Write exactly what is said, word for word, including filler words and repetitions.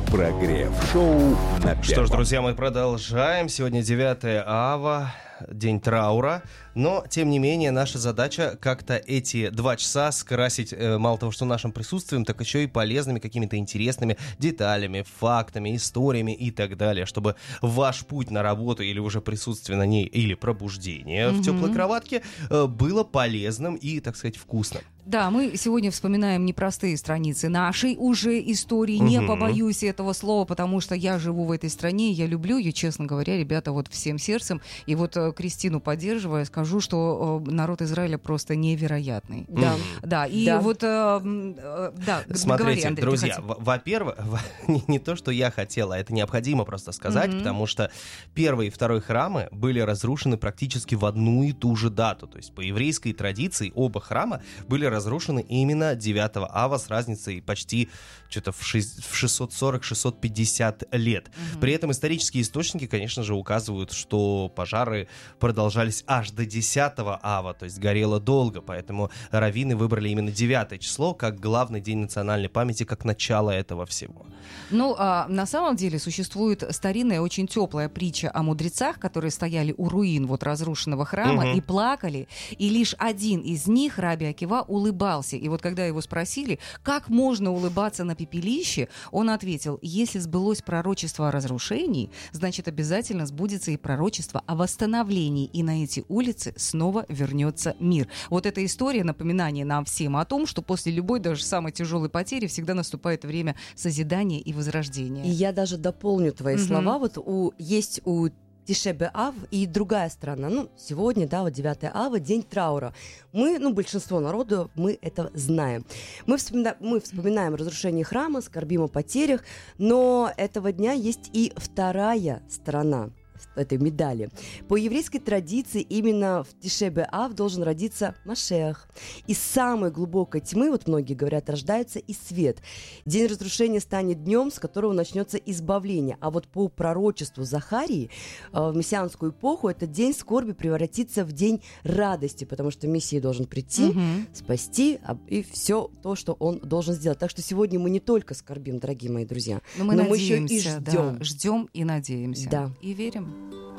Прогрев шоу на Первом. Что ж, друзья, мы продолжаем. Сегодня девятое ава, день траура. Но, тем не менее, наша задача как-то эти два часа скрасить, э, мало того, что нашим присутствием, так еще и полезными какими-то интересными деталями, фактами, историями и так далее, чтобы ваш путь на работу или уже присутствие на ней, или пробуждение mm-hmm. в теплой кроватке э, было полезным и, так сказать, вкусным. Да, мы сегодня вспоминаем непростые страницы нашей уже истории. Не Угу. побоюсь этого слова, потому что я живу в этой стране, я люблю ее, честно говоря, ребята, вот всем сердцем. И вот э, Кристину поддерживая, скажу, что э, народ Израиля просто невероятный. Да. Да, и Да. вот... Э, э, да, Смотрите, говори, Андрей, друзья, в- во-первых, не, не то, что я хотела, это необходимо просто сказать, Мгм. потому что первый и второй храмы были разрушены практически в одну и ту же дату. То есть по еврейской традиции оба храма были разрушены именно девятого ава с разницей почти что-то в шестьсот сорок - шестьсот пятьдесят лет. Мгм. При этом исторические источники, конечно же, указывают, что пожары продолжались аж до десятого ава, то есть горело долго, поэтому раввины выбрали именно девятое число как главный день национальной памяти, как начало этого всего. Ну, а на самом деле существует старинная, очень теплая притча о мудрецах, которые стояли у руин вот разрушенного храма Мгм. и плакали, и лишь один из них, Раби Акива, улыбался. И вот когда его спросили, как можно улыбаться на пепелище, он ответил: если сбылось пророчество о разрушении, значит, обязательно сбудется и пророчество о восстановлении, и на эти улицы снова вернется мир. Вот эта история, напоминание нам всем о том, что после любой, даже самой тяжелой потери, всегда наступает время созидания и возрождения. И я даже дополню твои Мгм. слова. Вот у, есть у Тише б'Ав и другая сторона. Ну, сегодня, да, вот девятое ава, день траура. Мы, ну, большинство народу, мы это знаем. Мы, вспомина- мы вспоминаем разрушение храма, скорбим о потерях, но этого дня есть и вторая сторона этой медали. По еврейской традиции именно в Тише б'Ав должен родиться Машех. Из самой глубокой тьмы, вот многие говорят, рождается и свет. День разрушения станет днем, с которого начнется избавление. А вот по пророчеству Захарии э, в мессианскую эпоху этот день скорби превратится в день радости, потому что Мессия должен прийти, Мгм. спасти а, и все то, что он должен сделать. Так что сегодня мы не только скорбим, дорогие мои друзья, Но мы но мы еще и надеемся, да, ждем. ждем и надеемся. Да. И верим.